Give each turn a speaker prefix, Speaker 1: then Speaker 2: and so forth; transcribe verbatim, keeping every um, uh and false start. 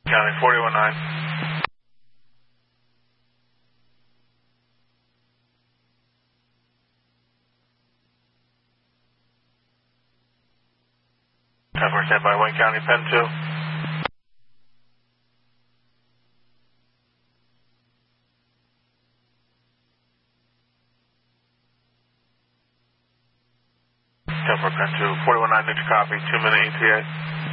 Speaker 1: County forty one nine. ten four stand by, Wayne County, Pen two. ten four, Pen two, forty one nine, did you copy? two minute E T A.